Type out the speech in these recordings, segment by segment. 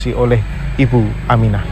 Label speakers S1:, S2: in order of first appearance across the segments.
S1: oleh Ibu Aminah.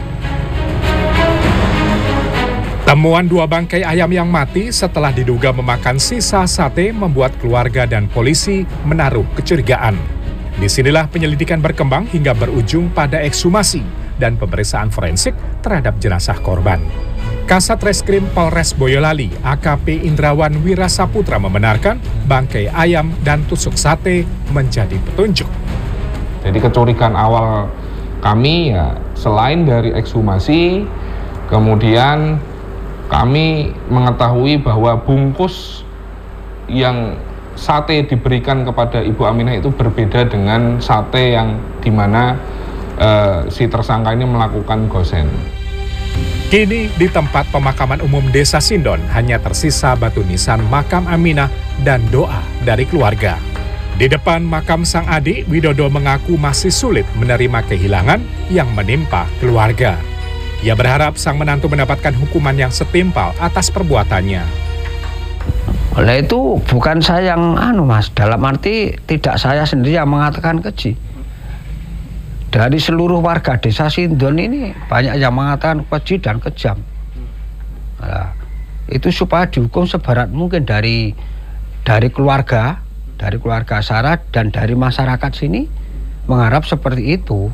S2: Temuan 2 bangkai ayam yang mati setelah diduga memakan sisa sate membuat keluarga dan polisi menaruh kecurigaan. Disinilah penyelidikan berkembang hingga berujung pada ekshumasi dan pemeriksaan forensik terhadap jenazah korban. Kasat Reskrim Polres Boyolali, AKP Indrawan Wirasaputra membenarkan bangkai ayam dan tusuk sate menjadi petunjuk.
S3: Jadi kecurigaan awal kami ya selain dari ekshumasi, kemudian kami mengetahui bahwa bungkus yang sate diberikan kepada Ibu Aminah itu berbeda dengan sate yang dimana si tersangka ini melakukan gosen.
S2: Kini di tempat pemakaman umum Desa Sindon hanya tersisa batu nisan makam Aminah dan doa dari keluarga. Di depan makam sang adik, Widodo mengaku masih sulit menerima kehilangan yang menimpa keluarga. Ia berharap sang menantu mendapatkan hukuman yang setimpal atas perbuatannya.
S4: Oleh itu bukan saya yang Mas, dalam arti tidak saya sendiri yang mengatakan keji. Dari seluruh warga Desa Sindon ini banyak yang mengatakan keji dan kejam. Nah, itu supaya dihukum seberat mungkin dari keluarga Sarah dan dari masyarakat sini mengharap seperti itu.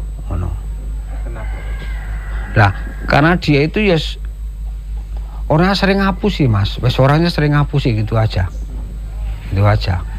S4: Nah, karena dia itu ya orangnya sering ngapusi Mas, orangnya sering ngapusi gitu aja.